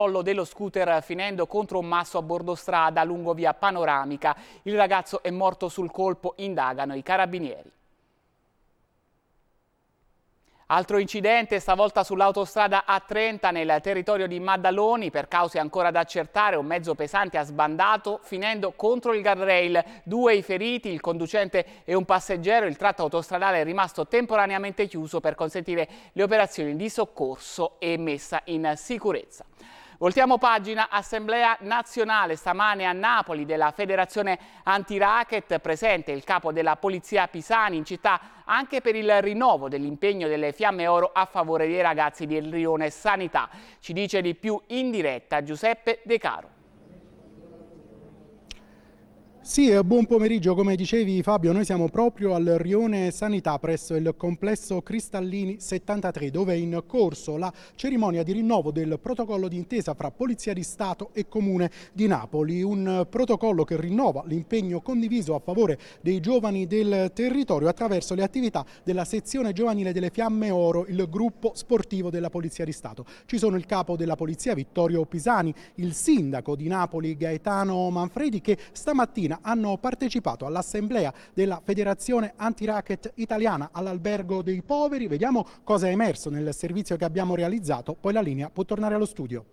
dello scooter finendo contro un masso a bordo strada lungo via Panoramica. Il ragazzo è morto sul colpo, indagano i carabinieri. Altro incidente, stavolta sull'autostrada A30 nel territorio di Maddaloni. Per cause ancora da accertare, un mezzo pesante ha sbandato finendo contro il guardrail. 2 i feriti, il conducente e un passeggero. Il tratto autostradale è rimasto temporaneamente chiuso per consentire le operazioni di soccorso e messa in sicurezza. Voltiamo pagina. Assemblea nazionale stamane a Napoli della Federazione Antiracket, presente il capo della Polizia Pisani in città anche per il rinnovo dell'impegno delle Fiamme Oro a favore dei ragazzi del rione Sanità. Ci dice di più in diretta Giuseppe De Caro. Sì, buon pomeriggio. Come dicevi Fabio, noi siamo proprio al rione Sanità presso il complesso Cristallini 73, dove è in corso la cerimonia di rinnovo del protocollo d'intesa fra Polizia di Stato e Comune di Napoli, un protocollo che rinnova l'impegno condiviso a favore dei giovani del territorio attraverso le attività della sezione giovanile delle Fiamme Oro, il gruppo sportivo della Polizia di Stato. Ci sono il capo della Polizia Vittorio Pisani, il sindaco di Napoli Gaetano Manfredi, che stamattina hanno partecipato all'assemblea della Federazione Antiracket Italiana all'Albergo dei Poveri. Vediamo cosa è emerso nel servizio che abbiamo realizzato, poi la linea può tornare allo studio.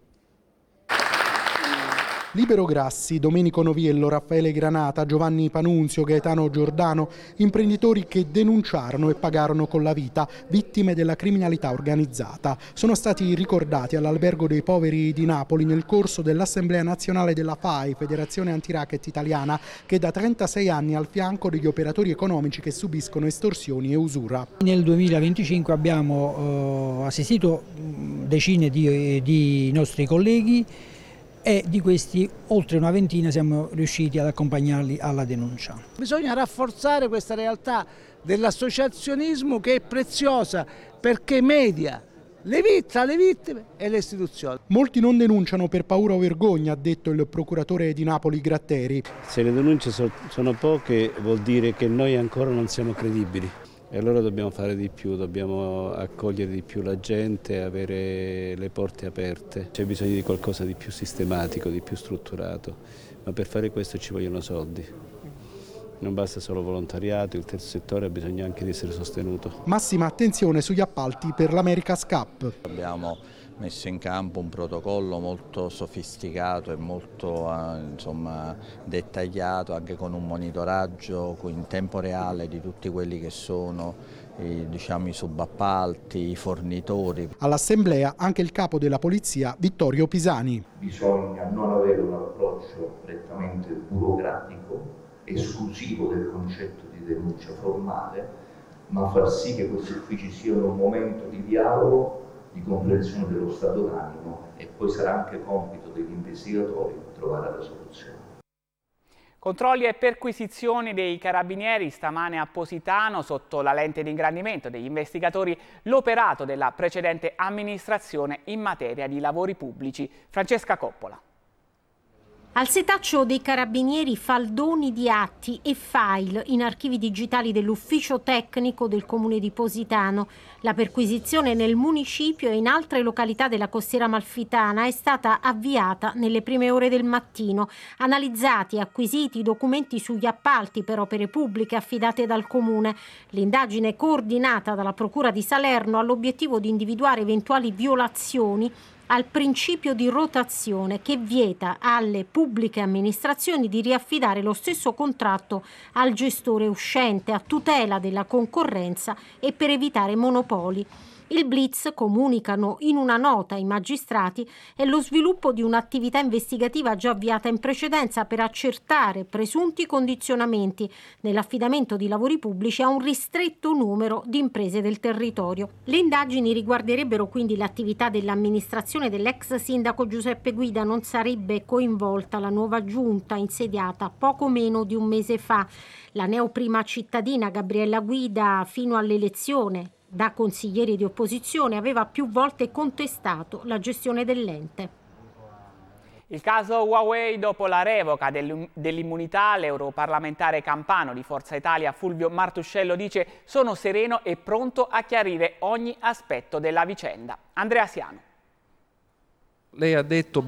Libero Grassi, Domenico Noviello, Raffaele Granata, Giovanni Panunzio, Gaetano Giordano, imprenditori che denunciarono e pagarono con la vita, vittime della criminalità organizzata. Sono stati ricordati all'Albergo dei Poveri di Napoli nel corso dell'Assemblea Nazionale della FAI, Federazione Antiracket Italiana, che da 36 anni è al fianco degli operatori economici che subiscono estorsioni e usura. Nel 2025 abbiamo assistito decine di nostri colleghi e di questi oltre una ventina siamo riusciti ad accompagnarli alla denuncia. Bisogna rafforzare questa realtà dell'associazionismo che è preziosa perché media tra le vittime e le istituzioni. Molti non denunciano per paura o vergogna, ha detto il procuratore di Napoli Gratteri. Se le denunce sono poche vuol dire che noi ancora non siamo credibili. E allora dobbiamo fare di più, dobbiamo accogliere di più la gente, avere le porte aperte. C'è bisogno di qualcosa di più sistematico, di più strutturato, ma per fare questo ci vogliono soldi. Non basta solo volontariato, il terzo settore ha bisogno anche di essere sostenuto. Massima attenzione sugli appalti per l'America's Cup. Abbiamo messo in campo un protocollo molto sofisticato e molto dettagliato, anche con un monitoraggio in tempo reale di tutti quelli che sono i subappalti, i fornitori. All'assemblea anche il capo della polizia Vittorio Pisani. Bisogna non avere un approccio prettamente burocratico, esclusivo del concetto di denuncia formale, ma far sì che questi uffici siano un momento di dialogo, di comprensione dello stato d'animo, e poi sarà anche compito degli investigatori trovare la soluzione. Controlli e perquisizioni dei carabinieri stamane a Positano. Sotto la lente di ingrandimento degli investigatori l'operato della precedente amministrazione in materia di lavori pubblici. Francesca Coppola. Al setaccio dei carabinieri faldoni di atti e file in archivi digitali dell'ufficio tecnico del comune di Positano. La perquisizione nel municipio e in altre località della costiera amalfitana è stata avviata nelle prime ore del mattino. Analizzati e acquisiti documenti sugli appalti per opere pubbliche affidate dal comune. L'indagine coordinata dalla Procura di Salerno ha l'obiettivo di individuare eventuali violazioni al principio di rotazione che vieta alle pubbliche amministrazioni di riaffidare lo stesso contratto al gestore uscente a tutela della concorrenza e per evitare monopoli. Il Blitz, comunicano in una nota i magistrati, è lo sviluppo di un'attività investigativa già avviata in precedenza per accertare presunti condizionamenti nell'affidamento di lavori pubblici a un ristretto numero di imprese del territorio. Le indagini riguarderebbero quindi l'attività dell'amministrazione dell'ex sindaco Giuseppe Guida. Non sarebbe coinvolta la nuova giunta insediata poco meno di un mese fa. La neoprima cittadina Gabriella Guida, fino all'elezione da consiglieri di opposizione, aveva più volte contestato la gestione dell'ente. Il caso Huawei dopo la revoca dell'immunità, l'europarlamentare campano di Forza Italia Fulvio Martuscello dice: sono sereno e pronto a chiarire ogni aspetto della vicenda. Andrea Siano. Lei ha detto